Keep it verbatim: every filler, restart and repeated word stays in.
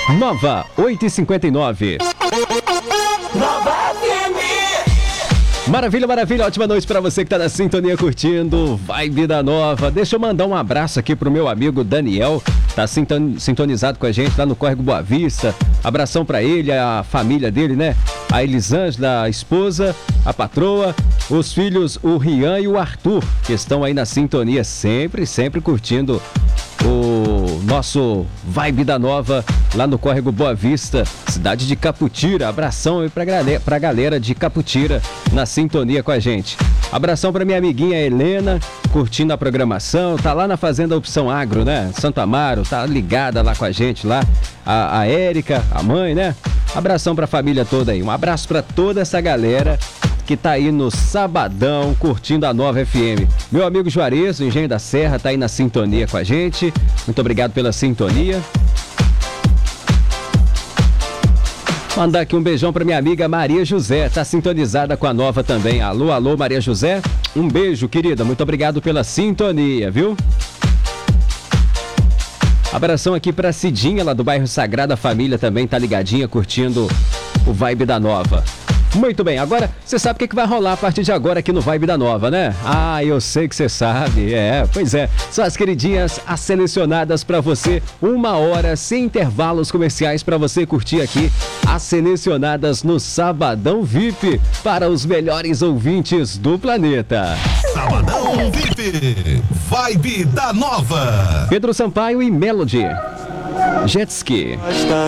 Nova, oito e cinquenta e nove. Nova F M. Maravilha, maravilha, ótima noite pra você que tá na sintonia curtindo Vibe da Nova. Deixa eu mandar um abraço aqui pro meu amigo Daniel, tá sinton- sintonizado com a gente lá no Córrego Boa Vista. Abração pra ele, a família dele, né? A Elisângela, a esposa, a patroa, os filhos, o Rian e o Arthur, que estão aí na sintonia, sempre, sempre curtindo o nosso Vibe da Nova lá no Córrego Boa Vista, cidade de Caputira. Abração aí pra, galera, pra galera de Caputira na sintonia com a gente. Abração pra minha amiguinha Helena, curtindo a programação, tá lá na Fazenda Opção Agro, né? Santo Amaro, tá ligada lá com a gente lá. A, a Érica, a mãe, né? Abração pra família toda aí. Um abraço pra toda essa galera que tá aí no sabadão curtindo a Nova F M. Meu amigo Juarez, do Engenho da Serra, tá aí na sintonia com a gente. Muito obrigado pela sintonia. Mandar aqui um beijão pra minha amiga Maria José, tá sintonizada com a Nova também. Alô, alô, Maria José. Um beijo, querida. Muito obrigado pela sintonia, viu? Abração aqui pra Cidinha, lá do bairro Sagrada Família, também tá ligadinha, curtindo o Vibe da Nova. Muito bem, agora você sabe o que, que vai rolar a partir de agora aqui no Vibe da Nova, né? Ah, eu sei que você sabe, é, pois é. São as queridinhas, as selecionadas pra você, uma hora sem intervalos comerciais pra você curtir aqui, as selecionadas no Sabadão V I P para os melhores ouvintes do planeta. Sabadão V I P, Vibe da Nova. Pedro Sampaio e Melody. Jet Ski.